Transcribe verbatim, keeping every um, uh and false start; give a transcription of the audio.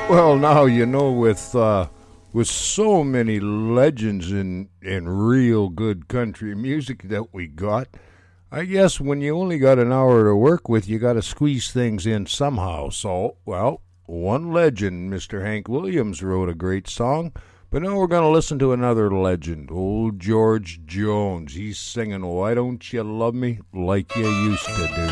Well, now you know with uh, with so many legends in in real good country music that we got. I guess when you only got an hour to work with, you got to squeeze things in somehow. So, well, one legend, Mister Hank Williams, wrote a great song. But now we're going to listen to another legend, old George Jones. He's singing, "Why Don't You Love Me Like You Used to Do."